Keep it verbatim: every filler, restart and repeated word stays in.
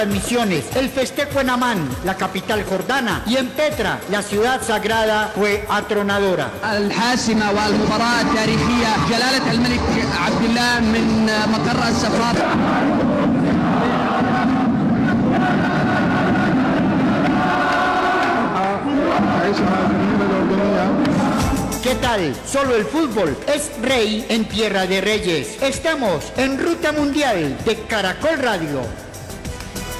Misiones, el festejo en Amán, la capital jordana, y en Petra, la ciudad sagrada, fue atronadora. الحاسمة والمباراة التاريخية جلالة الملك عبد الله من مقر السفارة. ¿Qué tal? Solo el fútbol es rey en Tierra de Reyes. Estamos en Ruta Mundial de Caracol Radio.